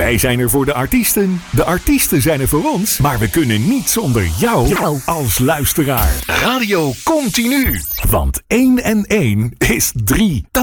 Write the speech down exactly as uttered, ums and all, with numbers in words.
Wij zijn er voor de artiesten, de artiesten zijn er voor ons, maar we kunnen niet zonder jou Jou. als luisteraar. Radio Continu, want één en één is drie.